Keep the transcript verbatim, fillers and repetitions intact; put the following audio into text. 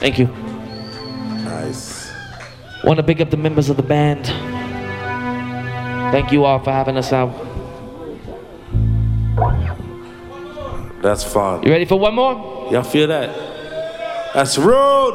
Thank you. Nice. Want to big up the members of the band. Thank you all for having us out. That's fun. You ready for one more? Y'all feel that? That's rude.